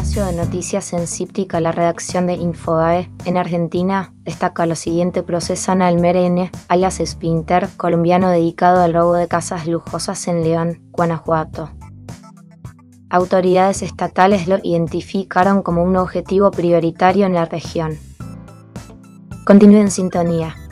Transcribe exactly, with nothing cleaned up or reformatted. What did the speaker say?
espacio de noticias en Cíptica, la redacción de Infobae, en Argentina, destaca lo siguiente: procesan al Merene, alias Spinter, colombiano dedicado al robo de casas lujosas en León, Guanajuato. Autoridades estatales lo identificaron como un objetivo prioritario en la región. Continúe en sintonía.